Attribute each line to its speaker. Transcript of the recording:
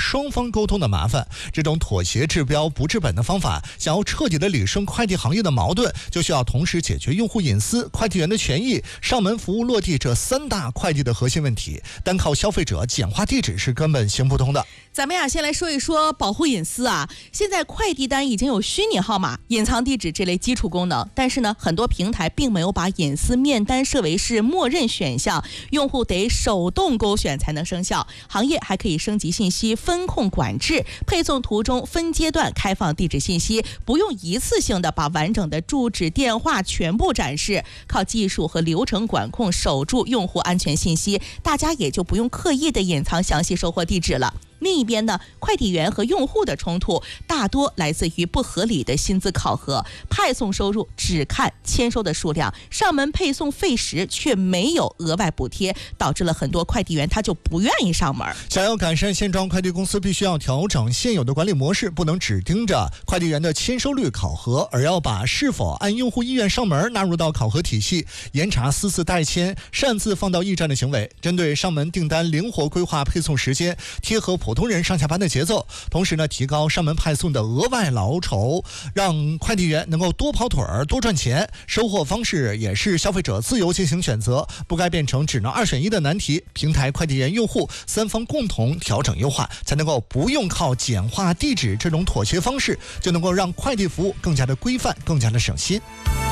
Speaker 1: 双方沟通的麻烦。这种妥协治标不治本的方法，想要彻底的理顺快递行业的矛盾，就需要同时解决用户隐私、快递员的权益、上门服务落地这3大快递的核心问题。单靠消费者简化地址是根本行不通的。
Speaker 2: 咱们先来说一说保护隐私啊。现在快递单已经有虚拟号码、隐藏地址这类基础功能，但是呢，很多平台并没有把隐私面单设为是默认选项，用户得手动勾选才能生效。行业还可以升级信息分控管制，配送途中分阶段开放地址信息，不用一次性的把完整的住址、电话全部展示，靠技术和流程管控守住用户安全信息，大家也就不用刻意的隐藏详细收货地址了。另一边呢，快递员和用户的冲突大多来自于不合理的薪资考核，派送收入只看签收的数量，上门配送费时却没有额外补贴，导致了很多快递员他就不愿意上门。
Speaker 1: 想要改善现状，快递公司必须要调整现有的管理模式，不能只盯着快递员的签收率考核，而要把是否按用户意愿上门纳入到考核体系，严查私自代签、擅自放到驿站的行为，针对上门订单灵活规划配送时间，贴合普通人上下班的节奏，同时呢，提高上门派送的额外劳酬，让快递员能够多跑腿儿、多赚钱。收货方式也是消费者自由进行选择，不该变成只能2选1的难题。平台、快递员、用户3方共同调整优化，才能够不用靠简化地址这种妥协方式，就能够让快递服务更加的规范、更加的省心。